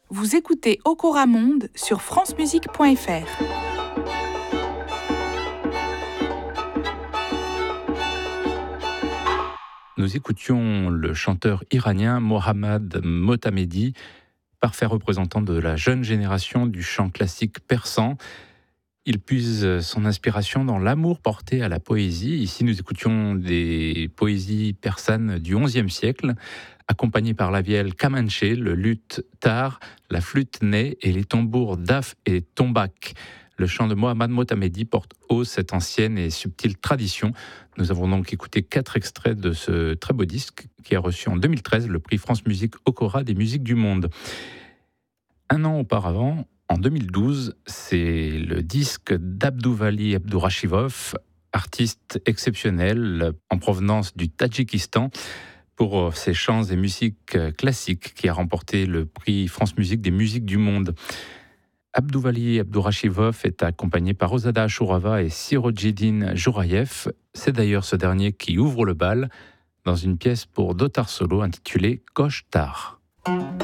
Vous écoutez Okora Monde sur francemusique.fr. Nous écoutions le chanteur iranien Mohammad Motamedi, parfait représentant de la jeune génération du chant classique persan. Il puise son inspiration dans l'amour porté à la poésie. Ici, nous écoutions des poésies persanes du XIe siècle, accompagnées par la vielle kamanché, le luth tar, la flûte ney et les tambours daf et tombak. Le chant de Mohammad Motamedi porte haut cette ancienne et subtile tradition. Nous avons donc écouté 4 extraits de ce très beau disque qui a reçu en 2013 le prix France Musique Okora des musiques du monde. Un an auparavant, en 2012, c'est le disque d'Abdouvali Abdourachivov, artiste exceptionnel en provenance du Tadjikistan, pour ses chants et musiques classiques, qui a remporté le prix France Musique des musiques du monde. Abdouvali Abdourachivov est accompagné par Ozada Ashurova et Sirojidine Jouraïev. C'est d'ailleurs ce dernier qui ouvre le bal dans une pièce pour dotar solo intitulée Kosh Tar.